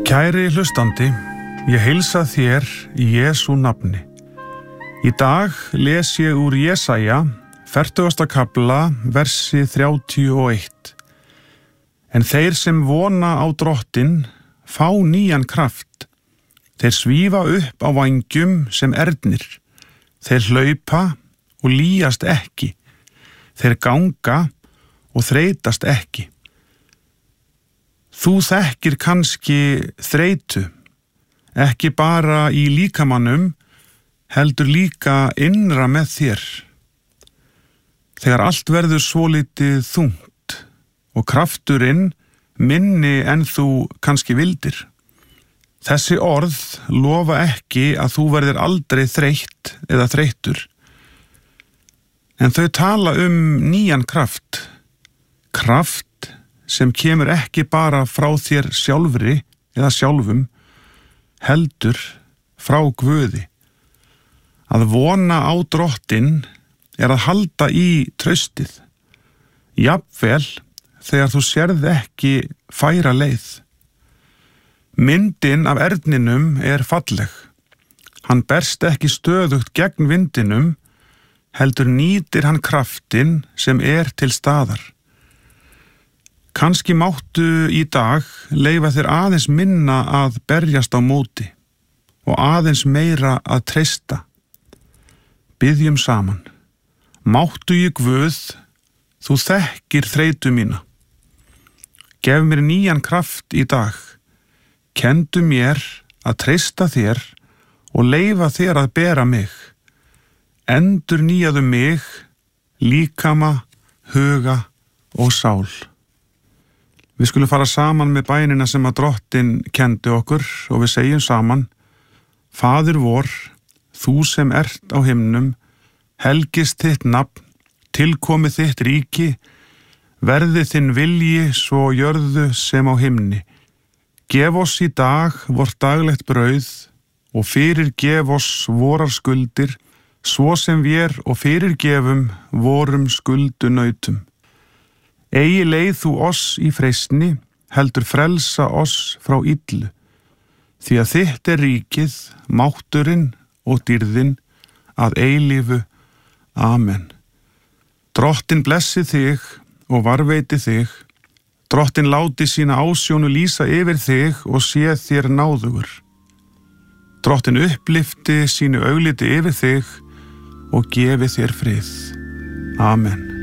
Kæri hlustandi, ég heilsa þér í Jesú nafni. Í dag les ég úr Jesaja, 40. kafla, versi 31. En þeir sem vona á Drottinn fá nýjan kraft. Þeir svífa upp á vængjum sem ernir. Þeir hlaupa og lýjast ekki. Þeir ganga og þreytast ekki. Þú þekkir kannski þreytu, ekki bara í líkamannum, heldur líka innra með þér. Þegar allt verður svolítið þungt og krafturinn minni en þú kannski vildir. Þessi orð lofa ekki að þú verðir aldrei þreytt eða þreyttur. En þau tala nýjan kraft. Kraft sem kemur ekki bara frá þér sjálfri eða sjálfum, heldur frá Guði. Að vona á Drottinn að halda í traustið. Jafnvel þegar þú sérð ekki færa leið. Myndin af erninum falleg. Hann berst ekki stöðugt gegn vindinum, heldur nýtir hann kraftinn sem til staðar. Kannski máttu í dag leyfa þér aðeins minna að berjast á móti og aðeins meira að treysta. Biðjum saman. Máttu í Guð, þú þekkir þreytu mína. Gef mér nýjan kraft í dag. Kendu mér að treysta þér og leyfa þér að bera mig. Endurnýjaðu mig, líkama, huga og sál. Við skulum fara saman með bænina sem að Drottinn kendi okkur og við segjum saman: Faðir vor, þú sem ert á himnum, helgist þitt nafn, tilkomi þitt ríki, verði þinn vilji svo jörðu sem á himni. Gef oss í dag vort daglegt brauð og fyrirgef oss vorar skuldir, svo sem vér og fyrirgefum vorum skuldunautum. Eigi leið þú oss í freistni, heldur frelsa oss frá illu, því að þitt ríkið, mátturinn og dýrðin að eilífu. Amen. Drottinn blessi þig og varveiti þig. Drottinn láti sína ásjónu lýsa yfir þig og sé þér náðugur. Drottinn upplifti sínu augliti yfir þig og gefi þér frið. Amen.